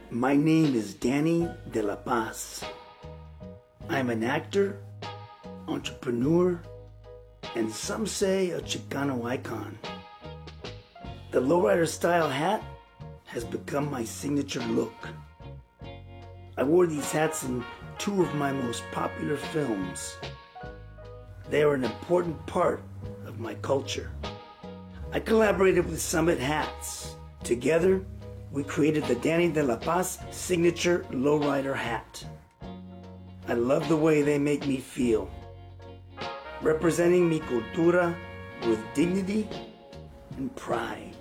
My name is Danny De La Paz. I'm an actor, entrepreneur, and some say a Chicano icon. The lowrider style hat has become my signature look. I wore these hats in two of my most popular films. They are an important part of my culture. I collaborated with Summit Hats. Together, we created the Danny De La Paz signature lowrider hat. I love the way they make me feel, representing mi cultura with dignity and pride.